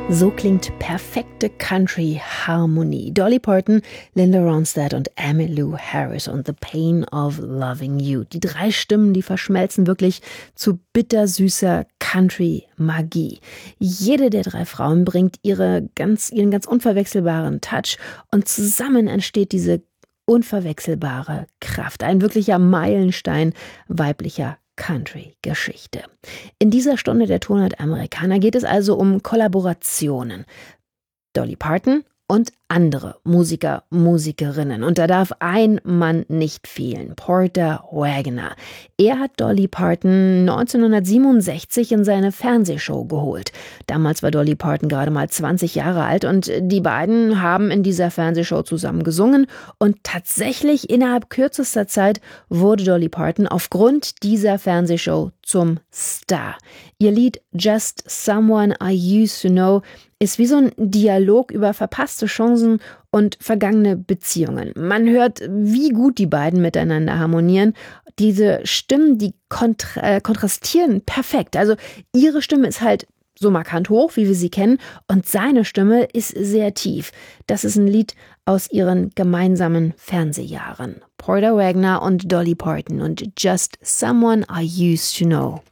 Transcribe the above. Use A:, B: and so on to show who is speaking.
A: So klingt perfekte Country-Harmonie. Dolly Parton, Linda Ronstadt und Emmylou Harris und The Pain of Loving You. Die drei Stimmen, die verschmelzen wirklich zu bittersüßer Country-Magie. Jede der drei Frauen bringt ihren ganz unverwechselbaren Touch und zusammen entsteht diese unverwechselbare Kraft. Ein wirklicher Meilenstein weiblicher Country-Geschichte. In dieser Stunde der Tonart Amerikaner geht es also um Kollaborationen. Dolly Parton und andere Musiker, Musikerinnen. Und da darf ein Mann nicht fehlen, Porter Wagoner. Er hat Dolly Parton 1967 in seine Fernsehshow geholt. Damals war Dolly Parton gerade mal 20 Jahre alt und die beiden haben in dieser Fernsehshow zusammen gesungen. Und tatsächlich innerhalb kürzester Zeit wurde Dolly Parton aufgrund dieser Fernsehshow zum Star. Ihr Lied Just Someone I Used to Know ist wie so ein Dialog über verpasste Chancen und vergangene Beziehungen. Man hört, wie gut die beiden miteinander harmonieren. Diese Stimmen, die kontrastieren perfekt. Also ihre Stimme ist halt so markant hoch, wie wir sie kennen, und seine Stimme ist sehr tief. Das ist ein Lied aus ihren gemeinsamen Fernsehjahren. Porter Wagoner und Dolly Parton und Just Someone I Used to Know.